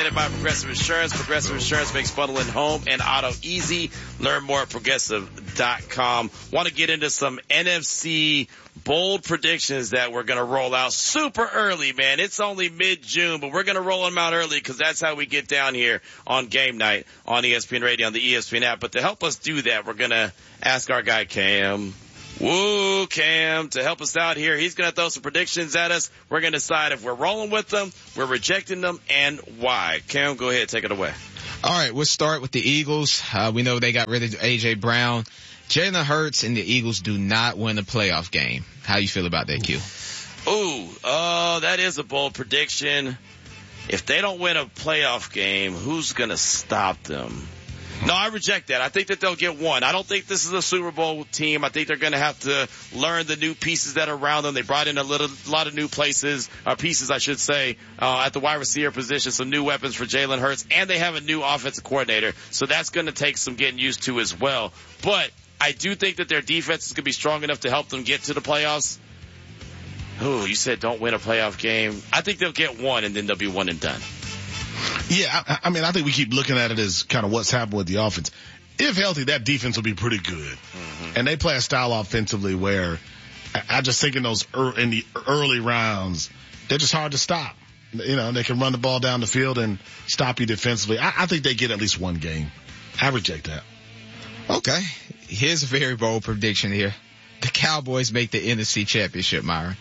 presented by Progressive Insurance. Progressive Insurance makes bundling home and auto easy. Learn more at progressive.com. Want to get into some NFC bold predictions that we're going to roll out super early, man. It's only mid-June, but we're going to roll them out early because that's how we get down here on game night on ESPN Radio, on the ESPN app. But to help us do that, we're going to ask our guy Cam. Woo, Cam, to help us out here. He's going to throw some predictions at us. We're going to decide if we're rolling with them, we're rejecting them, and why. Cam, go ahead. Take it away. All right, we'll start with the Eagles. We know they got rid of A.J. Brown. Jalen Hurts and the Eagles do not win a playoff game. How you feel about that, Q? That is a bold prediction. If they don't win a playoff game, who's going to stop them? No, I reject that. I think that they'll get one. I don't think this is a Super Bowl team. I think they're going to have to learn the new pieces that are around them. They brought in a lot of new pieces, at the wide receiver position, some new weapons for Jalen Hurts, and they have a new offensive coordinator. So that's going to take some getting used to as well. But I do think that their defense is going to be strong enough to help them get to the playoffs. Oh, you said don't win a playoff game. I think they'll get one, and then they'll be one and done. Yeah, I mean, I think we keep looking at it as kind of what's happened with the offense. If healthy, that defense will be pretty good. Mm-hmm. And they play a style offensively where I just think in the early rounds, they're just hard to stop. You know, they can run the ball down the field and stop you defensively. I think they get at least one game. I reject that. Okay. Here's a very bold prediction here. The Cowboys make the NFC Championship, Myron.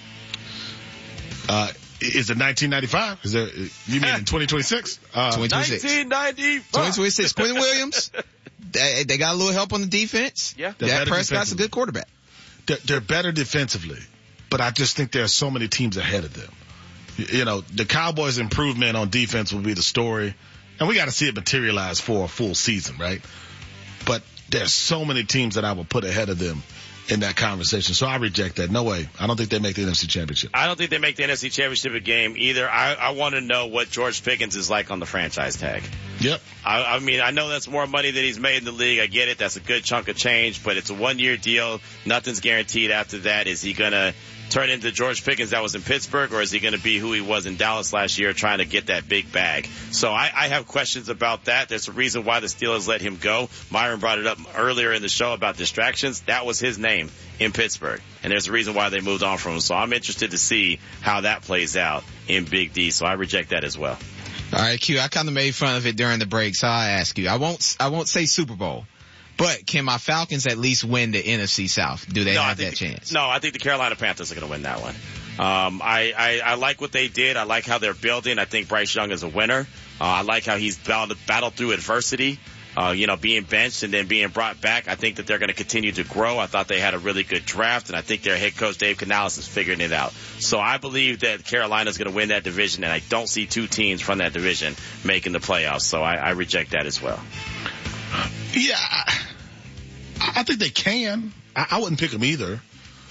Is it 1995? You mean in 2026? 2026. 1995. 2026. Quentin Williams. They got a little help on the defense. Yeah. Dak Prescott's a good quarterback. They're better defensively, but I just think there are so many teams ahead of them. You know, the Cowboys' improvement on defense will be the story, and we got to see it materialize for a full season, right? But there's so many teams that I will put ahead of them in that conversation. So I reject that. No way. I don't think they make the NFC Championship. I don't think they make the NFC Championship game either. I want to know what George Pickens is like on the franchise tag. Yep. I mean, I know that's more money than he's made in the league. I get it. That's a good chunk of change, but it's a one-year deal. Nothing's guaranteed after that. Is he going to turn into George Pickens that was in Pittsburgh, or is he going to be who he was in Dallas last year trying to get that big bag? So I have questions about that. There's a reason why the Steelers let him go. Myron brought it up earlier in the show about distractions. That was his name in Pittsburgh, and there's a reason why they moved on from him. So I'm interested to see how that plays out in Big D. So I reject that as well. All right, Q, I kind of made fun of it during the break, so I'll ask you. I won't say Super Bowl. But can my Falcons at least win the NFC South? Do they have that chance? No, I think the Carolina Panthers are going to win that one. I like what they did. I like how they're building. I think Bryce Young is a winner. I like how he's battled through adversity, being benched and then being brought back. I think that they're going to continue to grow. I thought they had a really good draft, and I think their head coach, Dave Canales, is figuring it out. So I believe that Carolina's going to win that division, and I don't see two teams from that division making the playoffs. So I reject that as well. Yeah, I think they can. I wouldn't pick them either.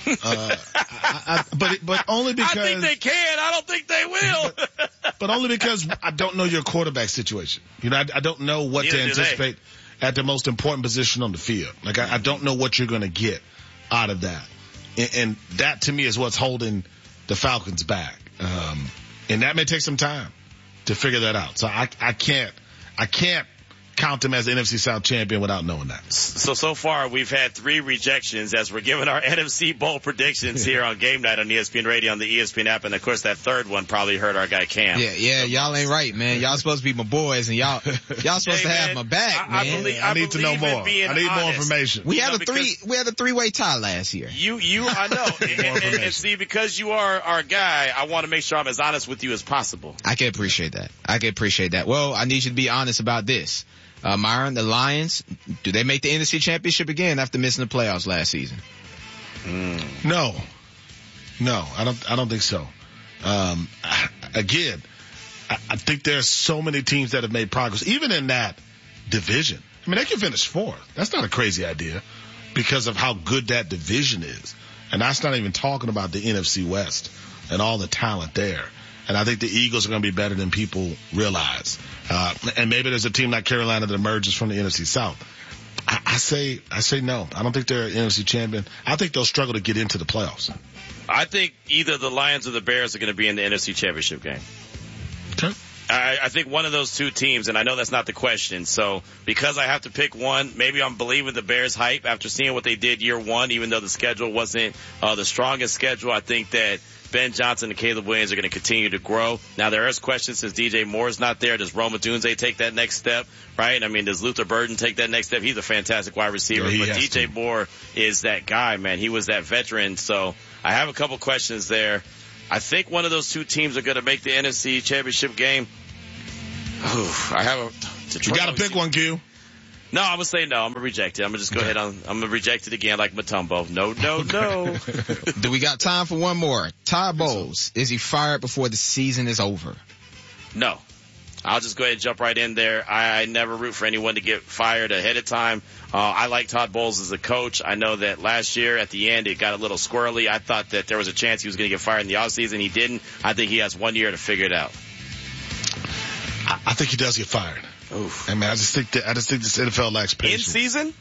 But only because I think they can. I don't think they will. But only because I don't know your quarterback situation. You know, I don't know what to anticipate at the most important position on the field. Like I don't know what you're going to get out of that, and that to me is what's holding the Falcons back. And that may take some time to figure that out. So I can't count them as the NFC South champion without knowing that. So far we've had 3 rejections as we're giving our NFC Bowl predictions here on Game Night on ESPN Radio, on the ESPN app, and of course that third one probably hurt our guy Cam. Yeah, y'all ain't right, man. Y'all supposed to be my boys, and y'all supposed to have my back, man. I need to know more. I need more information. We had a 3-way tie last year. I know. and see, because you are our guy, I want to make sure I'm as honest with you as possible. I can appreciate that. Well, I need you to be honest about this. Myron, the Lions, do they make the NFC Championship again after missing the playoffs last season? No, I don't think so. Again, I think there's so many teams that have made progress, even in that division. I mean, they can finish 4th. That's not a crazy idea because of how good that division is. And that's not even talking about the NFC West and all the talent there. And I think the Eagles are going to be better than people realize. And maybe there's a team like Carolina that emerges from the NFC South. I say no. I don't think they're an NFC champion. I think they'll struggle to get into the playoffs. I think either the Lions or the Bears are going to be in the NFC Championship game. Okay. I think one of those two teams, and I know that's not the question, so because I have to pick one, maybe I'm believing the Bears hype after seeing what they did year one, even though the schedule wasn't the strongest schedule. I think that Ben Johnson and Caleb Williams are going to continue to grow. Now, there is questions since DJ Moore is not there. Does Rome Odunze take that next step, right? I mean, does Luther Burden take that next step? He's a fantastic wide receiver, but DJ Moore is that guy, man. He was that veteran, so I have a couple questions there. I think one of those two teams are going to make the NFC Championship game. I have you got to pick one, Q. No, I would say no. I'm going to reject it. I'm going to just go ahead on. I'm going to reject it again like Mutombo. No. Do we got time for one more? Todd Bowles, is he fired before the season is over? No. I'll just go ahead and jump right in there. I never root for anyone to get fired ahead of time. I like Todd Bowles as a coach. I know that last year at the end it got a little squirrely. I thought that there was a chance he was going to get fired in the offseason. He didn't. I think he has 1 year to figure it out. I think he does get fired. Oof. I mean, I just think this NFL lacks patience. In season?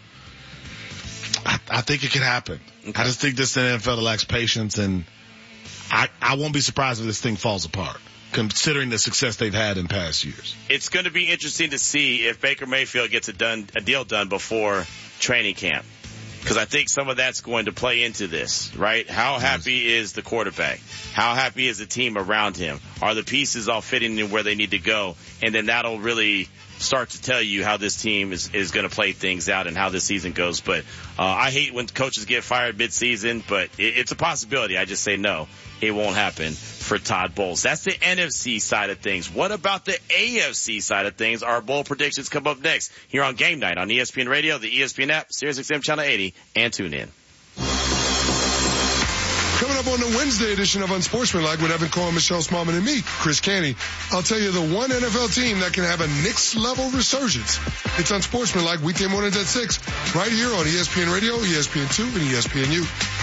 I think it could happen. Okay. I just think this NFL lacks patience, and I won't be surprised if this thing falls apart, considering the success they've had in past years. It's going to be interesting to see if Baker Mayfield gets a deal done before training camp. Because I think some of that's going to play into this, right? How happy is the quarterback? How happy is the team around him? Are the pieces all fitting in where they need to go? And then that'll really start to tell you how this team is going to play things out and how this season goes. But I hate when coaches get fired mid-season, but it's a possibility. I just say no, it won't happen for Todd Bowles. That's the NFC side of things. What about the AFC side of things? Our bowl predictions come up next here on Game Night on ESPN Radio, the ESPN app, SiriusXM Channel 80, and tune in. Coming up on the Wednesday edition of Unsportsmanlike with Evan Cohen, Michelle Smallman, and me, Chris Canty, I'll tell you the one NFL team that can have a Knicks-level resurgence. It's Unsportsmanlike, weekday mornings at 6, right here on ESPN Radio, ESPN2, and ESPNU.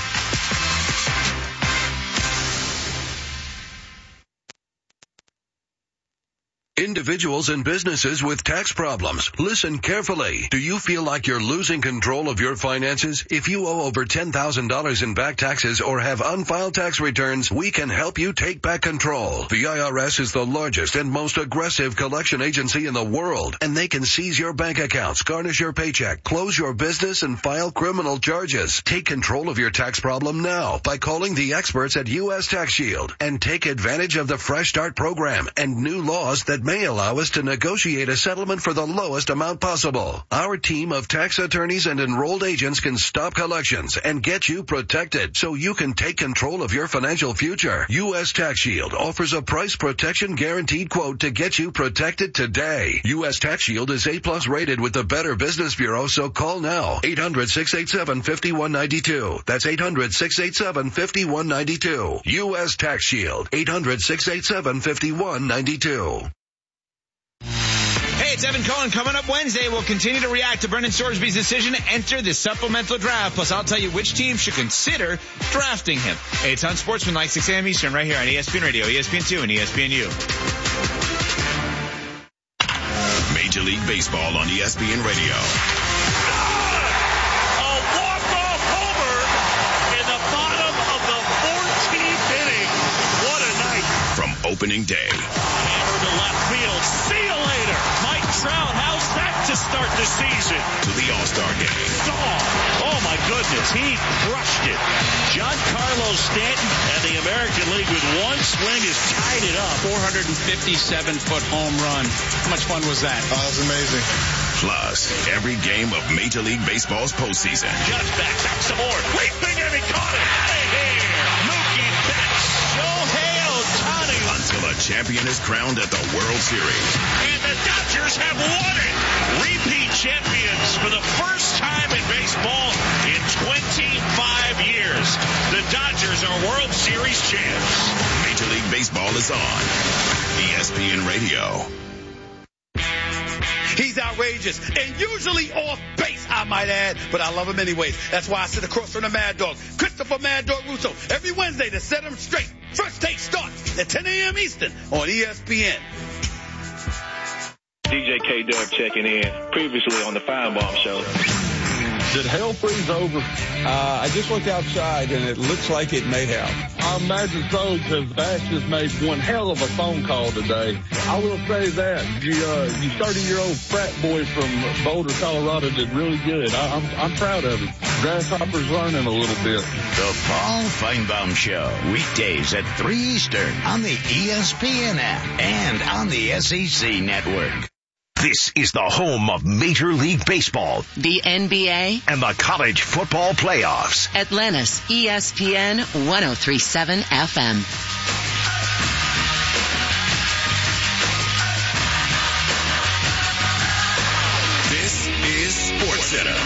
Individuals and businesses with tax problems, listen carefully. Do you feel like you're losing control of your finances? If you owe over $10,000 in back taxes or have unfiled tax returns, we can help you take back control. The IRS is the largest and most aggressive collection agency in the world, and they can seize your bank accounts, garnish your paycheck, close your business, and file criminal charges. Take control of your tax problem now by calling the experts at U.S. Tax Shield and take advantage of the Fresh Start program and new laws that may allow us to negotiate a settlement for the lowest amount possible. Our team of tax attorneys and enrolled agents can stop collections and get you protected so you can take control of your financial future. U.S. Tax Shield offers a price protection guaranteed quote to get you protected today. U.S. Tax Shield is A+ rated with the Better Business Bureau, so call now. 800-687-5192. That's 800-687-5192. U.S. Tax Shield. 800-687-5192. Hey, it's Evan Cohen. Coming up Wednesday, we'll continue to react to Brendan Sorsby's decision to enter the supplemental draft. Plus, I'll tell you which team should consider drafting him. Hey, it's Unsportsmanlike, 6 a.m. Eastern, right here on ESPN Radio, ESPN2, and ESPNU. Major League Baseball on ESPN Radio. A walk-off homer in the bottom of the 14th inning. What a night. From opening day. Hammer to left field. See you later. Mike Trout, how's that to start the season? To the All-Star game. Oh my goodness, he crushed it. Giancarlo Stanton and the American League with one swing has tied it up. 457-foot home run. How much fun was that? Oh, that's amazing. Plus, every game of Major League Baseball's postseason. Judge backs up some more. Leaping and he caught it. Out of here. Mookie Betts. Shohei Ohtani. Until a champion is crowned at the World Series. And the Dodgers have won it. Repeat champions for the first time in baseball in 25 years. The Dodgers are World Series champs. Major League Baseball is on ESPN Radio. He's outrageous and usually off base, I might add, but I love him anyways. That's why I sit across from the Mad Dog, Christopher Mad Dog Russo, every Wednesday to set him straight. First Take starts at 10 a.m. Eastern on ESPN. DJ K-Dub checking in, previously on the Feinbaum Show. Did hell freeze over? I just looked outside, and it looks like it may have. I imagine so, because Bass just made one hell of a phone call today. I will say that. You 30-year-old frat boy from Boulder, Colorado did really good. I'm proud of him. Grasshopper's learning a little bit. The Paul Feinbaum Show, weekdays at 3 Eastern on the ESPN app and on the SEC network. This is the home of Major League Baseball, the NBA, and the college football playoffs. Atlantis, ESPN 103.7 FM. This is SportsCenter.